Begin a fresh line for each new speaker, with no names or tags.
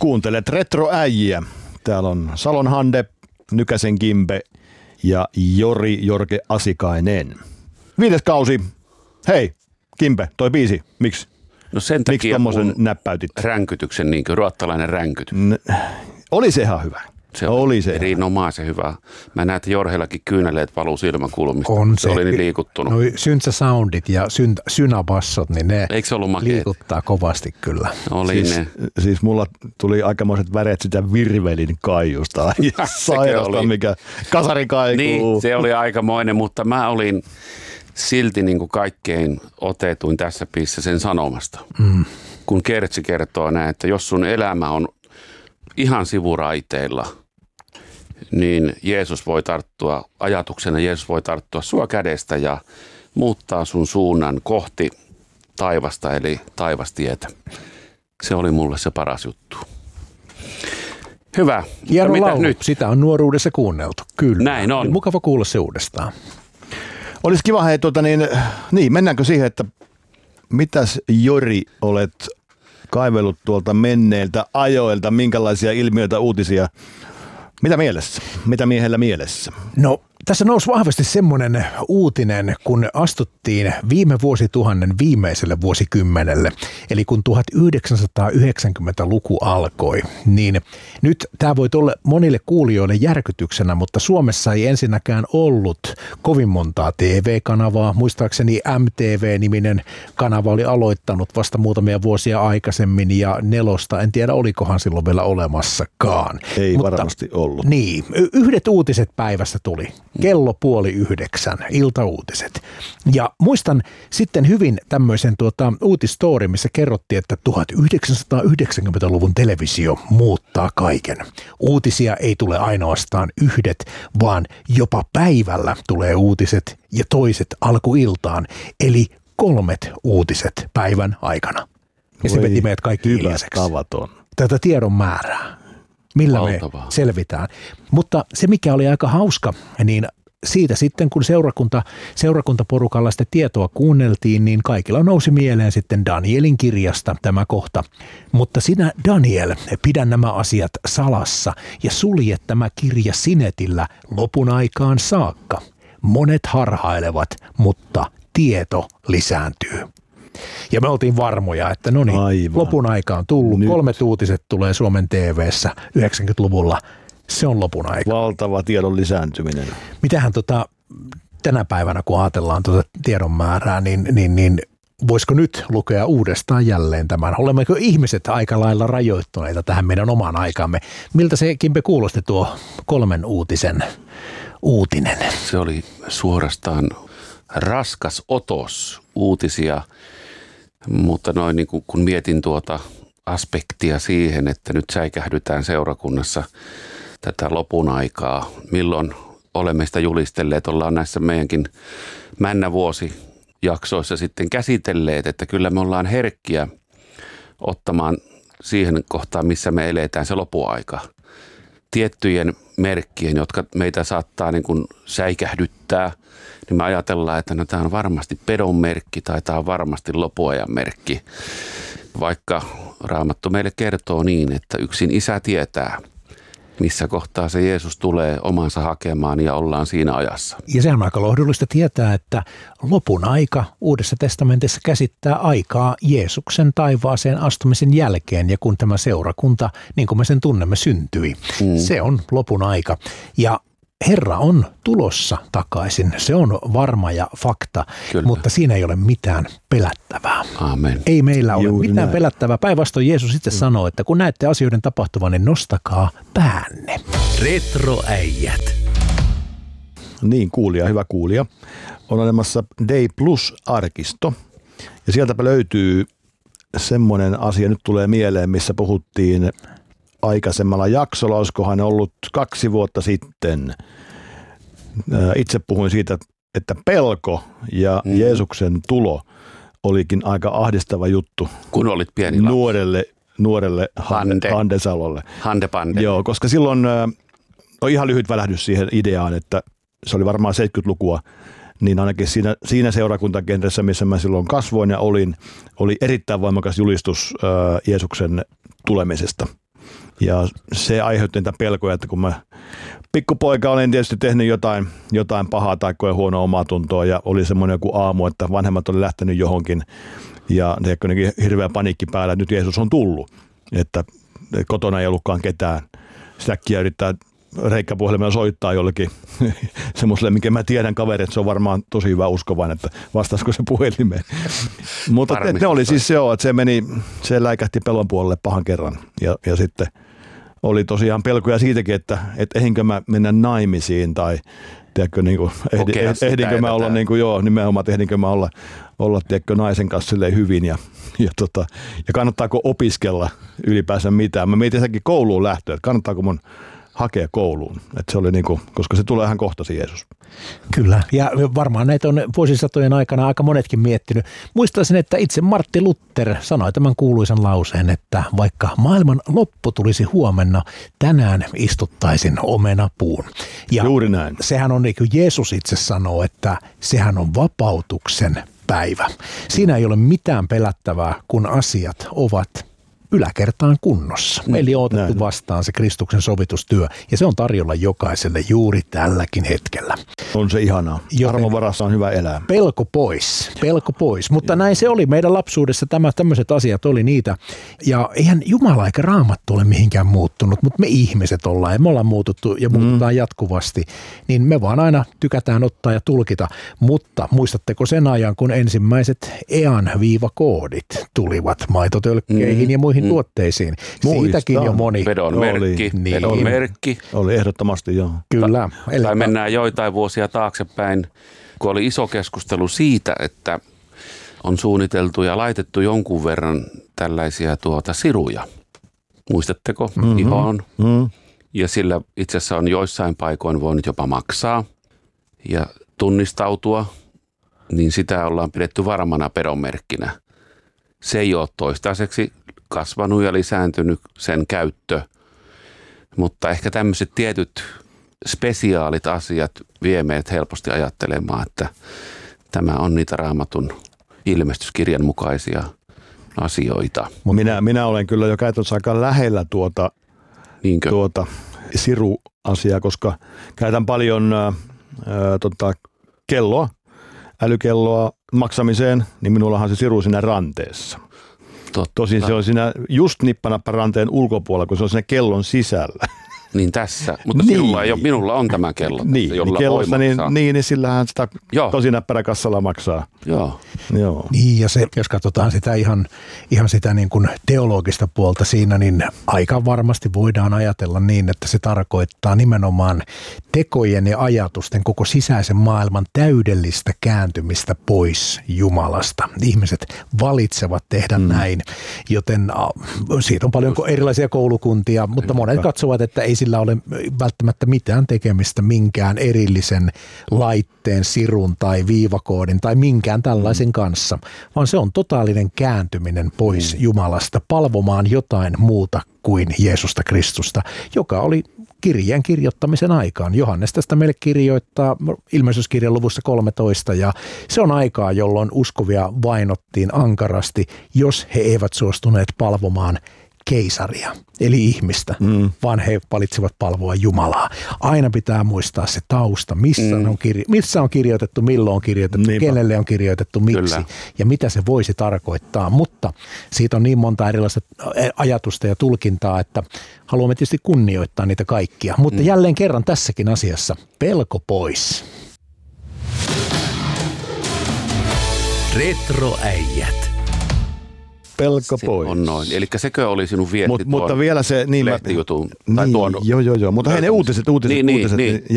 Kuuntelet Retroäijiä. Täällä on Salon Hande, Nykäsen Kimpe ja Jorge Asikainen. 5. kausi. Hei, Kimpe, toi biisi. Miksi?
No sen
Miksi
takia,
tommosen
kun
näppäytit?
ränkytyksen, niin kuin ruottalainen ränkytys.
Oli se ihan hyvä.
Se oli erinomaisen hyvä. Mä näen, että Jorhellakin kyyneleet valuu silmäkulmista. Se oli niin liikuttunut.
Noi syntsäsoundit ja synabassot, niin ne liikuttaa kovasti kyllä.
Oli ne.
Siis mulla tuli aikamoiset väreet sitä virvelin kaiusta. Sairasta, mikä kasari kaikuu.
Niin, se oli aikamoinen, mutta mä olin silti niin kuin kaikkein otetuin tässä biisissä sen sanomasta. Kun Kertsi kertoo näin, että jos sun elämä on ihan sivuraiteilla, niin Jeesus voi tarttua, ajatuksena Jeesus voi tarttua sua kädestä ja muuttaa sun suunnan kohti taivasta, eli taivastietä. Se oli mulle se paras juttu. Hyvä.
Hieno laulu. Nyt? Sitä on nuoruudessa kuunneltu, kyllä.
Näin on.
Mukava kuulla se uudestaan.
Olisi kiva, hei, mennäänkö siihen, että mitäs Jori olet kaivellut tuolta menneiltä ajoilta, minkälaisia ilmiöitä, uutisia, mitä miehellä mielessä?
No tässä nousi vahvasti semmoinen uutinen, kun astuttiin viime vuosituhannen viimeiselle vuosikymmenelle, eli kun 1990-luku alkoi, niin nyt tämä voi olla monille kuulijoille järkytyksenä, mutta Suomessa ei ensinnäkään ollut kovin montaa TV-kanavaa. Muistaakseni MTV-niminen kanava oli aloittanut vasta muutamia vuosia aikaisemmin ja Nelosta, en tiedä olikohan silloin vielä olemassakaan.
Ei varmasti ollut.
Niin, yhdet uutiset päivässä tuli. Kello 8:30, iltauutiset. Ja muistan sitten hyvin tämmöisen uutisstory, missä kerrottiin, että 1990-luvun televisio muuttaa kaiken. Uutisia ei tule ainoastaan yhdet, vaan jopa päivällä tulee uutiset ja toiset alkuiltaan, eli 3 uutiset päivän aikana. Ja se veti meidät kaikki hiljaiseksi.
Tavaton.
Tätä tiedon määrää. Millä
Valtavaa.
me selvitään. Mutta se, mikä oli aika hauska, niin siitä sitten, kun seurakuntaporukalla sitä tietoa kuunneltiin, niin kaikilla nousi mieleen sitten Danielin kirjasta tämä kohta. Mutta sinä, Daniel, pidä nämä asiat salassa ja sulje tämä kirja sinetillä lopun aikaan saakka. Monet harhailevat, mutta tieto lisääntyy. Ja me oltiin varmoja, että no niin, lopun aika on tullut. Nyt 3 uutiset tulee Suomen TV:ssä 90-luvulla. Se on lopun aika.
Valtava tiedon lisääntyminen.
Mitähän tänä päivänä, kun ajatellaan tiedon määrää, niin voisiko nyt lukea uudestaan jälleen tämän? Olemmeko ihmiset aika lailla rajoittuneita tähän meidän omaan aikaamme? Miltä se, Kimpe, kuulosti tuo 3 uutisen uutinen?
Se oli suorastaan raskas otos uutisia, mutta noin niin kun mietin tuota aspektia siihen, että nyt säikähdytään seurakunnassa tätä lopun aikaa, milloin olemme sitä julistelleet, ollaan näissä meidänkin männävuosijaksoissa sitten käsitelleet, että kyllä me ollaan herkkiä ottamaan siihen kohtaan, missä me eletään se lopuaika. Tiettyjen merkkien, jotka meitä saattaa niin kuin säikähdyttää, niin me ajatellaan, että no, tämä on varmasti pedon merkki tai tämä on varmasti lopuajan merkki. Vaikka Raamattu meille kertoo niin, että yksin Isä tietää, missä kohtaa se Jeesus tulee omansa hakemaan ja ollaan siinä ajassa.
Ja se on aika lohdullista tietää, että lopun aika Uudessa testamentissa käsittää aikaa Jeesuksen taivaaseen astumisen jälkeen ja kun tämä seurakunta, niin kuin me sen tunnemme, syntyi. Se on lopun aika ja Herra on tulossa takaisin. Se on varma ja fakta, kyllä, mutta siinä ei ole mitään pelättävää.
Amen.
Ei meillä ole mitään pelättävää. Päinvastoin Jeesus itse sanoo, että kun näette asioiden tapahtuvan, niin nostakaa päänne.
Retroäijät.
Niin, hyvä kuulija. On olemassa Day Plus-arkisto ja sieltäpä löytyy semmoinen asia, nyt tulee mieleen, missä puhuttiin aikaisemmalla jaksolla, olisikohan ollut 2 vuotta sitten. Itse puhuin siitä, että pelko ja Jeesuksen tulo olikin aika ahdistava juttu.
Kun olit pieni
nuorelle Hande Salolle.
Hande Pande.
Joo, koska silloin on ihan lyhyt välähdys siihen ideaan, että se oli varmaan 70-lukua, niin ainakin siinä seurakuntakentässä, missä mä silloin kasvoin ja oli erittäin voimakas julistus Jeesuksen tulemisesta. Ja se aiheutti niitä pelkoja, että kun mä pikkupoika olin tietysti tehnyt jotain pahaa tai koe huonoa omatuntoa ja oli semmoinen joku aamu, että vanhemmat oli lähtenyt johonkin ja ne hirveä paniikki päällä, että nyt Jeesus on tullut, että kotona ei ollutkaan ketään. Sitä äkkiä yrittää reikkäpuhelimella soittaa jollekin semmoiselle, minkä mä tiedän kaveri, että se on varmaan tosi hyvä uskovainen, että vastaisiko se puhelimeen. Mutta ne oli siis se, että se läikähti pelon puolelle pahan kerran ja sitten oli tosiaan pelkoja siitäkin, että ehinkö mä mennä naimisiin tai tiedätkö, niin kuin, ehdinkö mä olla, niin kuin, nimenomaan, että ehdinkö mä olla tiedätkö, naisen kanssa silleen hyvin ja kannattaako opiskella ylipäänsä mitään. Mä mietin senkin kouluun lähtöä, että kannattaako mun hakea kouluun, että se oli niin kuin, koska se tulee ihan kohtasi Jeesus.
Kyllä, ja varmaan näitä on vuosisatojen aikana aika monetkin miettinyt. Muistaisin, että itse Martti Luther sanoi tämän kuuluisan lauseen, että vaikka maailman loppu tulisi huomenna, tänään istuttaisin omenapuun. Ja
juuri näin.
Sehän on niin kuin Jeesus itse sanoo, että sehän on vapautuksen päivä. Siinä ei ole mitään pelättävää, kun asiat ovat yläkertaan kunnossa. Eli on otettu vastaan se Kristuksen sovitustyö ja se on tarjolla jokaiselle juuri tälläkin hetkellä.
On se ihanaa. Armon varassa on hyvä elää.
Pelko pois. Mutta näin se oli. Meidän lapsuudessa tämmöiset asiat oli niitä. Ja eihän Jumala eikä Raamattu ole mihinkään muuttunut, mutta me ihmiset ollaan ja me ollaan muututtu ja muututaan jatkuvasti. Niin me vaan aina tykätään ottaa ja tulkita. Mutta muistatteko sen ajan, kun ensimmäiset EAN-viivakoodit tulivat maitotölkkeihin ja muihin tuotteisiin? Siitäkin jo moni.
Pedon merkki.
Oli ehdottomasti, joo.
Kyllä.
Tai mennään joitain vuosia taaksepäin, kun oli iso keskustelu siitä, että on suunniteltu ja laitettu jonkun verran tällaisia siruja. Muistatteko? Ihoon. Ja sillä itse asiassa on joissain paikoin voinut jopa maksaa ja tunnistautua, niin sitä ollaan pidetty varmana pedonmerkkinä. Se ei ole toistaiseksi kasvanut ja lisääntynyt sen käyttö, mutta ehkä tämmöiset tietyt spesiaalit asiat vie meidät helposti ajattelemaan, että tämä on niitä Raamatun ilmestyskirjan mukaisia asioita.
Minä olen kyllä jo käytössä aika lähellä tuota siruasiaa, koska käytän paljon kelloa, älykelloa maksamiseen, niin minullahan se siru siinä ranteessa. Tosin se on siinä just nippanappa ranteen ulkopuolella, kun se on siinä kellon sisällä.
Niin tässä, mutta minulla on tämä kello.
Niin kellossa, niin sillähän sitä tosi näppäräkassalla maksaa.
Joo.
Niin ja se, jos katsotaan sitä ihan sitä niin kuin teologista puolta siinä, niin aika varmasti voidaan ajatella niin, että se tarkoittaa nimenomaan tekojen ja ajatusten koko sisäisen maailman täydellistä kääntymistä pois Jumalasta. Ihmiset valitsevat tehdä näin, joten siitä on paljon erilaisia koulukuntia, mutta monet katsovat, että ei sillä ole välttämättä mitään tekemistä minkään erillisen laitteen, sirun tai viivakoodin tai minkään tällaisen kanssa, vaan se on totaalinen kääntyminen pois Jumalasta palvomaan jotain muuta kuin Jeesusta Kristusta, joka oli kirjeen kirjoittamisen aikaan. Johannes tästä meille kirjoittaa ilmestyskirjan luvussa 13 ja se on aikaa, jolloin uskovia vainottiin ankarasti, jos he eivät suostuneet palvomaan keisaria, eli ihmistä, vaan he valitsevat palvoa Jumalaa. Aina pitää muistaa se tausta, missä on kirjoitettu, milloin on kirjoitettu, kenelle on kirjoitettu, miksi ja mitä se voisi tarkoittaa. Mutta siitä on niin monta erilaista ajatusta ja tulkintaa, että haluamme tietysti kunnioittaa niitä kaikkia. Mutta jälleen kerran tässäkin asiassa pelko pois.
Retroäijät.
Pelko pois.
On noin. Eli sekö oli sinun vietti
mutta vielä se
lehtijutun?
Joo. Mutta hei ne uutiset.